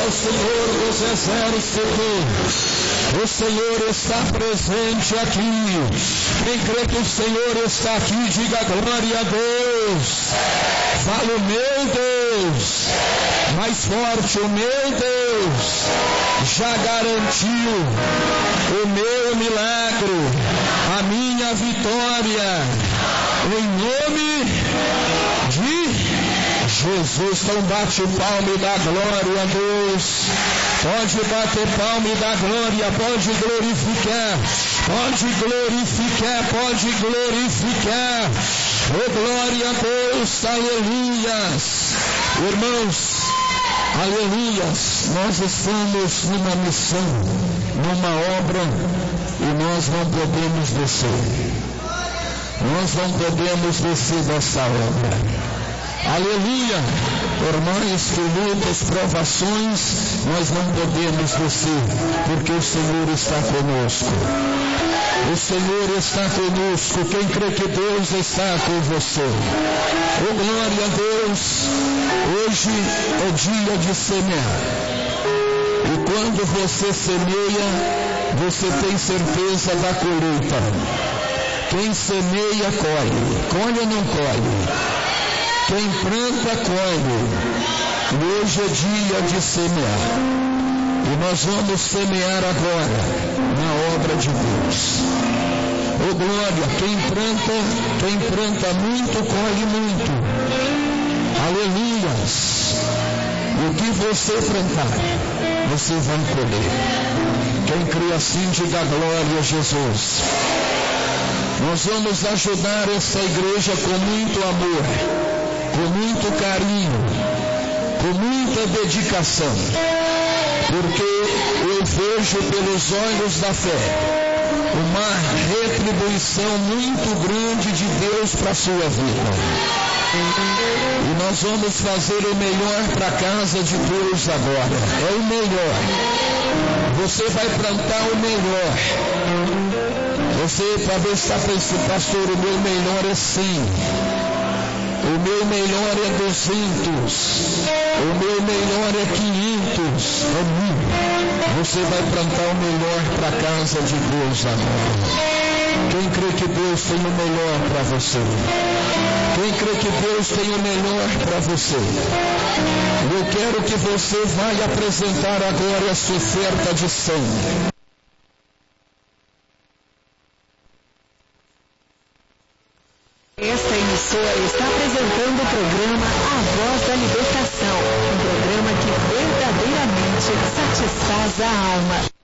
o Senhor dos exércitos. O Senhor está presente aqui. Quem crê que o Senhor está aqui, diga glória a Deus. Fala o meu Deus. Mais forte, o meu Deus já garantiu o meu milagre, a minha vitória, em nome de Jesus. Então bate o palmo e dá glória a Deus. Pode bater palmo e dar glória, pode glorificar, pode glorificar, pode glorificar. Oh, glória a Deus, aleluias. Irmãos, aleluias, nós estamos numa missão, numa obra, e nós não podemos descer. Nós não podemos descer dessa obra. Aleluia! Por mais que lutas, provações, nós não podemos descer, porque o Senhor está conosco. O Senhor está conosco. Quem crê que Deus está com você? Oh, glória a Deus! Hoje é dia de semear. E quando você semeia, você tem certeza da colheita. Quem semeia, colhe. Colhe ou não colhe? Quem planta, colhe. E hoje é dia de semear. E nós vamos semear agora na obra de Deus. Oh, glória! Quem planta muito, colhe muito. Aleluias! O que você plantar, você vai colher. Quem crê assim, diga glória a Jesus. Nós vamos ajudar essa igreja com muito amor, com muito carinho, com muita dedicação, porque eu vejo pelos olhos da fé uma retribuição muito grande de Deus para a sua vida. E nós vamos fazer o melhor para a casa de Deus agora. É o melhor. Você vai plantar o melhor. Você talvez está pensando, pastor, o meu melhor é 100. O meu melhor é 200. O meu melhor é 500. É 1000. Você vai plantar o melhor para a casa de Deus agora. Quem crê que Deus tem o melhor para você? Quem crê que Deus tem o melhor para você? Eu quero que você vai apresentar agora a sua oferta de sangue. Esta emissora está apresentando o programa A Voz da Libertação, um programa que verdadeiramente satisfaz a alma.